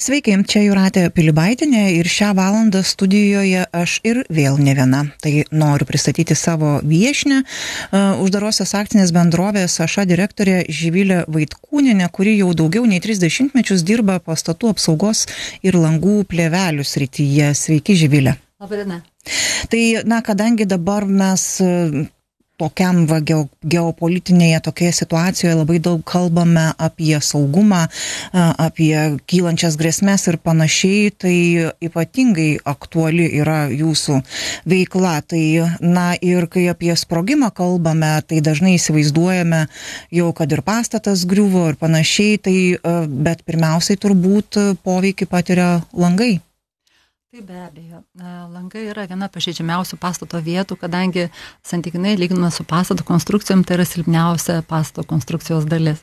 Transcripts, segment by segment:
Sveiki, čia Jūratė Pilibaitinė ir šią valandą studijoje aš ir vėl ne viena. Tai noriu pristatyti savo viešnią, uždarosios akcinės bendrovės Aša direktorė Živilė Vaitkūnienė, kuri jau daugiau nei 30 mečius dirba pastatų apsaugos ir langų plėvelių srityje. Sveiki, Živilė. Labadiena. Tai, kadangi dabar mes tokiam geopolitinėje tokioje situacijoje labai daug kalbame apie saugumą, apie kylančias grėsmes ir panašiai, tai ypatingai aktuali yra jūsų veikla. Tai, ir kai apie sprogimą kalbame, tai dažnai įsivaizduojame jau, kad ir pastatas griuvo ir panašiai, tai, bet pirmiausiai turbūt poveikį patiria langai. Tai be abejo, langai yra viena pažeidžiamiausių pastato vietų, kadangi santykinai lyginama su pastato konstrukcijom, tai yra silpniausia pastato konstrukcijos dalis.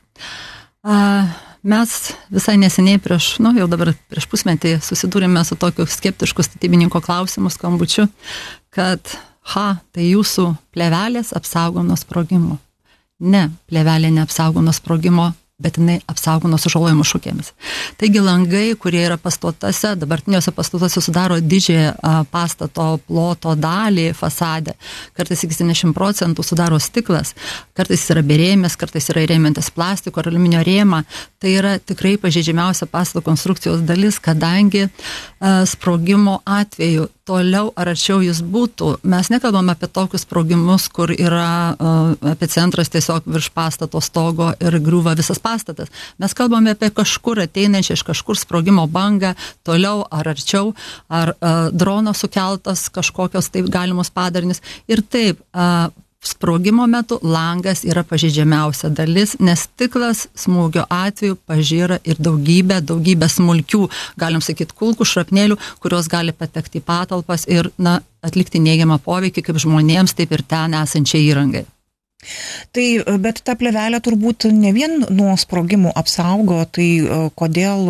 Mes visai neseniai prieš pusmetį susidūrėme su tokiu skeptišku statybininko klausimu skambučiu, kad tai jūsų plėvelės apsaugo nuo sprogimo. Ne, plėvelė neapsaugo nuo sprogimo, bet jinai apsaugo nuo sužalojimų šukėmis. Taigi langai, kurie yra pastatuose, dabartiniuose pastatuose sudaro didžiąją pastato ploto dalį fasadę. Kartais iki 70% sudaro stiklas, kartais yra berėmės, kartais yra įrėmintas plastiko ar aliuminio rėmą. Tai yra tikrai pažeidžiamiausia pastato konstrukcijos dalis, kadangi sprogimo atveju toliau ar arčiau jis būtų. Mes nekalbame apie tokius sprogimus, kur yra epicentras tiesiog virš pastato stogo ir griūva visas pastatas. Mes kalbame apie kažkur ateinančią iš kažkur sprogimo bangą, toliau ar arčiau, ar drono sukeltas kažkokios taip galimos padarnis. Ir taip, sprogimo metu langas yra pažeidžiamiausia dalis, nes stiklas smūgio atveju pažyra ir daugybę smulkių, galim sakyti, kulkų, šrapnelių, kurios gali patekti į patalpas ir atlikti neigiamą poveikį kaip žmonėms, taip ir ten esančiai įrangai. Tai, bet ta plėvelė turbūt ne vien nuo sprogimų apsaugo, tai kodėl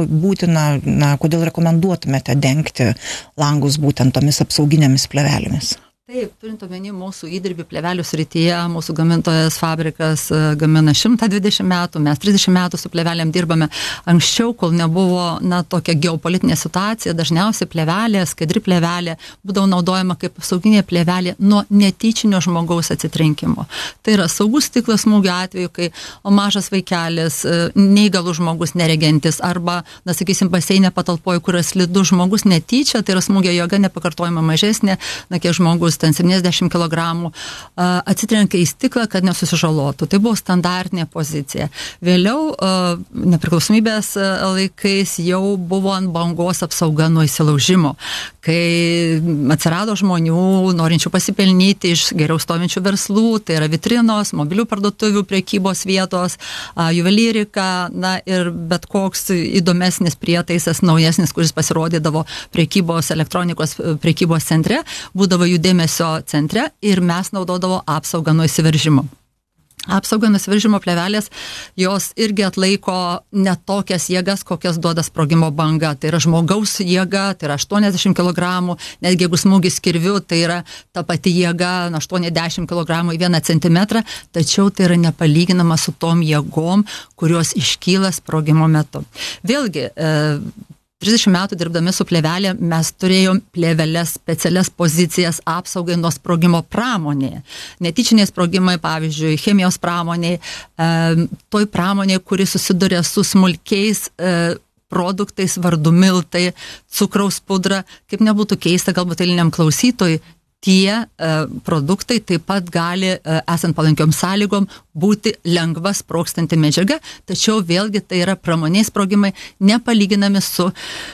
kodėl rekomenduotumėte dengti langus būtent tomis apsauginėmis plėvelėmis? Taip, turint omeny mūsų įdirbį plėvelių srityje, mūsų gamintojas fabrikas gamina 120 metų, mes 30 metų su plėvelėm dirbame. Anksčiau, kol nebuvo tokia geopolitinė situacija, dažniausiai plėvelė, skaidri plėvelė būdavo naudojama kaip apsauginė plėvelė nuo netyčinio žmogaus atsitrenkimo. Tai yra saugus stiklas smūgio atveju, kai mažas vaikelis, neįgalus žmogus neregentis arba, baseinė patalpoje, kur yra slidus žmogus netyčia, tai yra smūgio jėga nepakartojama mažesnė, kiek žmogus ten 70 kg atsitrenkia į stiklą, kad nesusižalotų. Tai buvo standartinė pozicija. Vėliau nepriklausomybės laikais jau buvo ant bangos apsauga nuo įsilaužimo, kai atsirado žmonių, norinčių pasipelnyti iš geriau stovinčių verslų, tai yra vitrinos, mobilių parduotuvių, prekybos vietos, juvelyrika, ir bet koks įdomesnis prietaisas, naujesnis, kuris pasirodydavo prekybos, elektronikos prekybos centre, būdavo jų dėmesio centre ir mes naudodavo apsaugą nuo įsiveržimo. Apsaugą nuo įsiveržimo plėvelės, jos irgi atlaiko ne tokias jėgas, kokias duoda sprogimo banga. Tai yra žmogaus jėga, tai yra 80 kg, netgi jeigu smūgis kirviu, tai yra ta pati jėga 80 kg į 1 centimetrą, tačiau tai yra nepalyginama su tom jėgom, kurios iškyla sprogimo metu. Vėlgi, 30 metų dirbdami su plėvelė mes turėjom plėvelės specialias pozicijas apsaugai nuo sprogimo pramonėje. Netyčiniai sprogimai, pavyzdžiui, chemijos pramonėje, toj pramonėje, kuri susiduria su smulkiais produktais, vardu miltai, cukraus pudra, kaip nebūtų keista galbūt eiliniam klausytojui, tie produktai taip pat gali, esant palankiom sąlygom, būti lengva sprogstanti medžiaga, tačiau vėlgi tai yra pramoniai sprogimai, nepalyginami su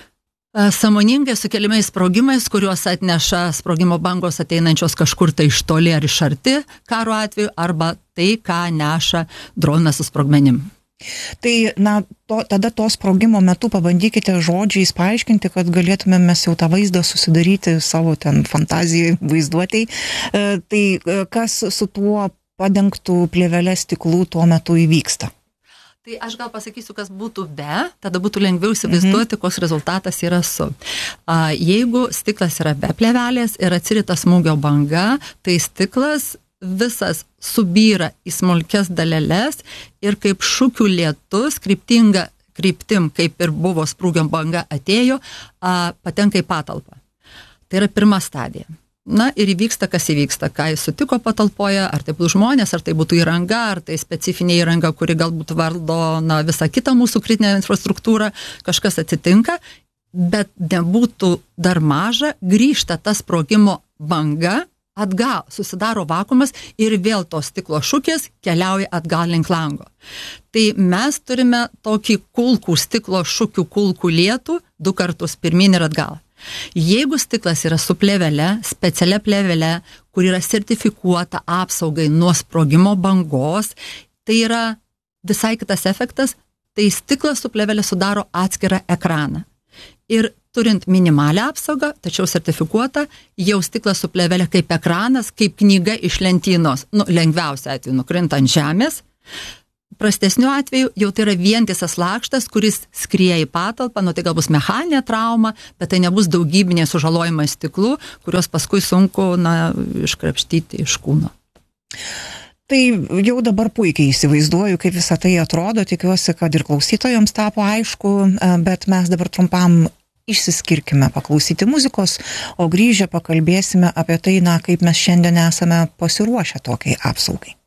sąmoningai sukeliamais sprogimais, kuriuos atneša sprogimo bangos ateinančios kažkur tai iš toli ar iš arti karo atveju, arba tai, ką neša dronas su sprogmenim. Tai, tada to sprogimo metu pabandykite žodžiais paaiškinti, kad galėtume mes jau tą vaizdą susidaryti savo ten fantazijai, vaizduotei. Tai kas su tuo padengtų plėvelės stiklų tuo metu įvyksta? Tai aš gal pasakysiu, kas būtų be, tada būtų lengviau įsivaizduoti, koks rezultatas yra su. Jeigu stiklas yra be plėvelės ir atsirita smūgio banga, tai stiklas visas subyra į smulkias daleles ir kaip šukių lietus kryptinga kryptim, kaip ir buvo sprūgio banga atėjo, patenka į patalpą. Tai yra pirma stadija. Na ir įvyksta, kas įvyksta, ką jis sutiko patalpoje, ar tai būtų žmonės, ar tai būtų įranga, ar tai specifinė įranga, kuri galbūt valdo visą kitą mūsų kritinę infrastruktūrą, kažkas atsitinka, bet nebūtų dar maža, grįžta ta sprogimo banga, atgal, susidaro vakuumas ir vėl tos stiklo šukės keliauja atgal link lango. Tai mes turime tokį kulkų, stiklo šukių kulkų lietų 2 kartus pirmyn ir atgal. Jeigu stiklas yra su plėvele, specialia plėvele, kur yra sertifikuota apsaugai nuo sprogimo bangos, tai yra visai kitas efektas, tai stiklas su plėvele sudaro atskirą ekraną. Ir turint minimalią apsaugą, tačiau sertifikuota, jau stiklas su plėvele kaip ekranas, kaip knyga iš lentynos, lengviausia atveju nukrinta ant žemės, prastesniu atveju jau tai yra vientisas lakštas, kuris skrieja į patalpą, tai gal bus mechaninė trauma, bet tai nebus daugybinė sužalojimai stiklų, kurios paskui sunku iškrapštyti iš kūno. Tai jau dabar puikiai įsivaizduoju, kaip visą tai atrodo, tikiuosi, kad ir klausytojams tapo aišku, bet mes dabar trumpam išsiskirkime paklausyti muzikos, o grįžę pakalbėsime apie tai, kaip mes šiandien esame pasiruošę tokiai apsaugai.